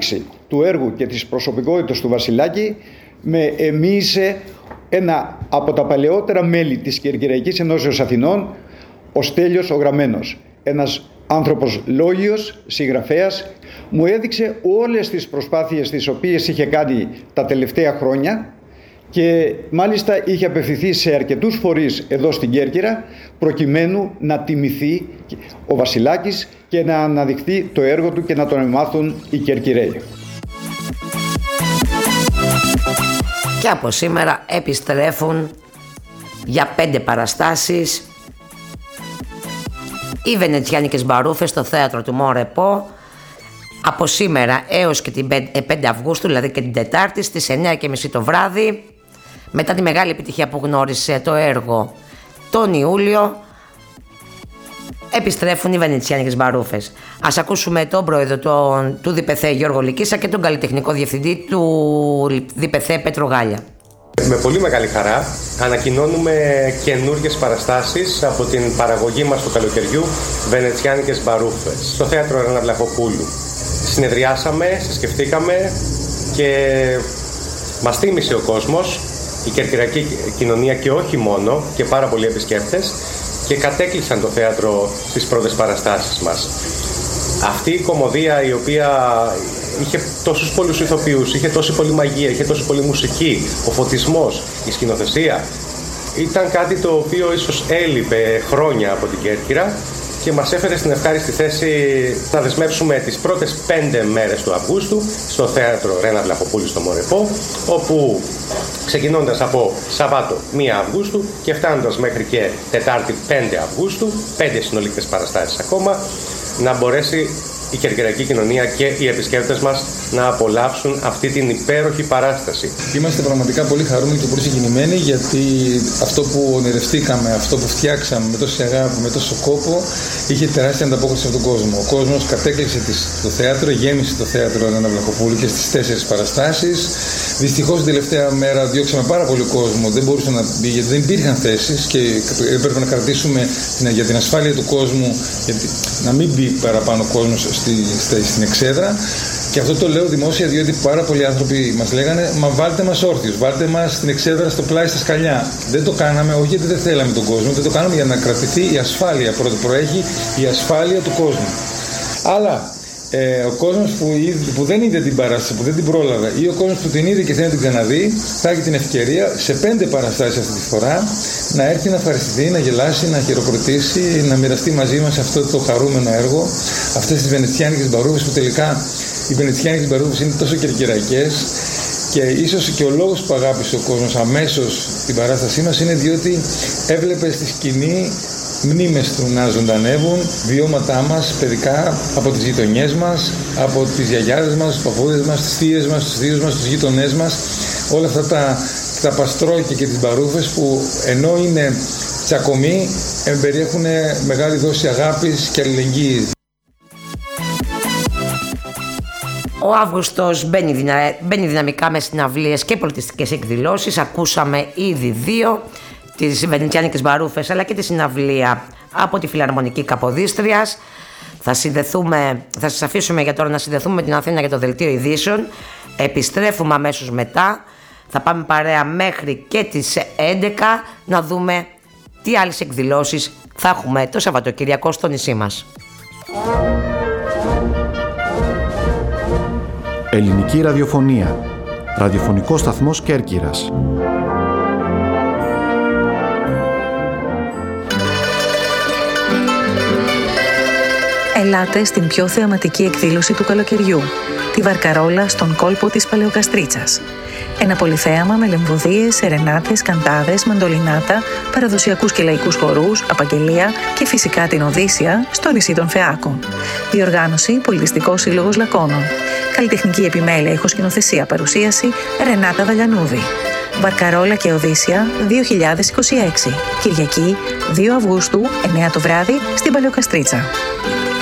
ανάδειξη του έργου και της προσωπικότητας του Βασιλάκη με εμοίησε ένα από τα παλαιότερα μέλη της Κερκυραϊκής Ενώσεως Αθηνών, ο Στέλιος ο Γραμμένος. Ένας άνθρωπος λόγιος, συγγραφέας, μου έδειξε όλες τις προσπάθειες τις οποίες είχε κάνει τα τελευταία χρόνια και μάλιστα είχε απευθυνθεί σε αρκετούς φορείς εδώ στην Κέρκυρα προκειμένου να τιμηθεί ο Βασιλάκης και να αναδειχθεί το έργο του και να τον μάθουν οι Κερκυραίοι. Και από σήμερα επιστρέφουν για 5 παραστάσεις οι Βενετσιάνικες Μπαρούφες στο θέατρο του Μορεπό από σήμερα έως και την 5 Αυγούστου, δηλαδή και την Τετάρτη στις 9:30 το βράδυ. Μετά τη μεγάλη επιτυχία που γνώρισε το έργο τον Ιούλιο, επιστρέφουν οι Βενετσιάνικες Μπαρούφες. Ας ακούσουμε τον πρόεδρο του ΔΠΘ Γιώργο Λυκίσα και τον καλλιτεχνικό διευθυντή του ΔΠΘ Πέτρο Γάλια. Με πολύ μεγάλη χαρά ανακοινώνουμε καινούργιες παραστάσεις από την παραγωγή μας του καλοκαιριού, Βενετσιάνικες Μπαρούφες, στο θέατρο Ρένα Βλαχοπούλου. Συνεδριάσαμε, συσκεφτήκαμε και μας τίμησε ο κόσμος, η κερκυραϊκή κοινωνία και όχι μόνο, και πάρα πολλοί επισκέπτες, και κατέκλυσαν το θέατρο στις πρώτες παραστάσεις μας. Αυτή η κωμωδία, η οποία είχε τόσους πολλούς ηθοποιούς, είχε τόση πολλή μαγεία, είχε τόση πολλή μουσική, ο φωτισμός, η σκηνοθεσία, ήταν κάτι το οποίο ίσως έλειπε χρόνια από την Κέρκυρα και μας έφερε στην ευχάριστη θέση να δεσμεύσουμε τις πρώτες 5 μέρες του Αυγούστου στο θέατρο Ρένα Βλαχοπούλου στο Μορεπό, όπου ξεκινώντας από Σαββάτο 1 Αυγούστου και φτάνοντας μέχρι και Τετάρτη 5 Αυγούστου, 5 συνολικές παραστάσεις ακόμα, να μπορέσει η κερκυραϊκή κοινωνία και οι επισκέπτες μας να απολαύσουν αυτή την υπέροχη παράσταση. Είμαστε πραγματικά πολύ χαρούμενοι και πολύ συγκινημένοι, γιατί αυτό που ονειρευτήκαμε, αυτό που φτιάξαμε με τόση αγάπη, με τόσο κόπο, είχε τεράστια ανταπόκριση από τον κόσμο. Ο κόσμος κατέκλυσε το θέατρο, γέμισε το θέατρο Ρένα Βλαχοπούλου και στις 4 παραστάσεις. Δυστυχώς την τελευταία μέρα διώξαμε πάρα πολύ κόσμο, δεν μπορούσε να μπει γιατί δεν υπήρχαν θέσεις και έπρεπε να κρατήσουμε για την ασφάλεια του κόσμου, να μην μπει παραπάνω κόσμος στην εξέδρα. Και αυτό το λέω δημόσια, διότι πάρα πολλοί άνθρωποι μας λέγανε «Μα βάλτε μας όρθιους, βάλτε μας στην εξέδρα στο πλάι στα σκαλιά». Δεν το κάναμε, όχι γιατί δεν θέλαμε τον κόσμο, δεν το κάναμε για να κρατηθεί η ασφάλεια. Πρώτο προέχει η ασφάλεια του κόσμου. Αλλά ο κόσμος που δεν είδε την παράσταση, που δεν την πρόλαβε, ή ο κόσμος που την είδε και θέλει να την ξαναδεί, θα έχει την ευκαιρία σε 5 παραστάσεις αυτή τη φορά να έρθει να ευχαριστηθεί, να γελάσει, να χειροκροτήσει, να μοιραστεί μαζί μας αυτό το χαρούμενο έργο, αυτές τις Βενετσιάνικες Μπαρούφες, που τελικά οι Βενετσιάνικες Μπαρούφες είναι τόσο κερκυραϊκές. Και ίσως και ο λόγος που αγάπησε ο κόσμος αμέσως την παράστασή μας είναι διότι έβλεπε στη σκηνή μνήμες του να ζωντανεύουν, βιώματά μας παιδικά από τις γειτονιές μας, από τις γιαγιάδες μας, τους παππούδες μας, τις θείες μας, τους θείους μας, τους γείτονές μας, όλα αυτά τα παστρόκια και τις μπαρούφες που ενώ είναι τσακωμοί περιέχουν μεγάλη δόση αγάπης και αλληλεγγύης. Ο Αύγουστος μπαίνει δυναμικά με συναυλίες και πολιτιστικές εκδηλώσεις. Ακούσαμε ήδη 2, τις Βενετσιάνικες Μπαρούφες αλλά και τη συναυλία από τη Φιλαρμονική Καποδίστριας. Θα σας αφήσουμε για τώρα να συνδεθούμε με την Αθήνα για το δελτίο ειδήσεων. Επιστρέφουμε αμέσως μετά. Θα πάμε παρέα μέχρι και τις 11 να δούμε τι άλλες εκδηλώσεις θα έχουμε το Σαββατοκυριακό στο νησί μας. Ελληνική ραδιοφωνία. Ραδιοφωνικός σταθμός Κέρκυρας. Ελάτε στην πιο θεαματική εκδήλωση του καλοκαιριού, τη Βαρκαρόλα στον κόλπο της Παλαιοκαστρίτσας. Ένα πολυθέαμα με λεμβωδίες, σερενάτες, καντάδες, μαντολινάτα, παραδοσιακούς και λαϊκούς χορούς, απαγγελία και φυσικά την Οδύσσια στο νησί των Φεάκων. Διοργάνωση Πολιτιστικός Σύλλογος Λακώνων. Καλλιτεχνική επιμέλεια, ηχοσκηνοθεσία, παρουσίαση Ρενάτα Δαλιανούδη. Βαρκαρόλα και Οδύσσια 2026. Κυριακή 2 Αυγούστου 9 το βράδυ στην Παλαιοκαστρίτσα.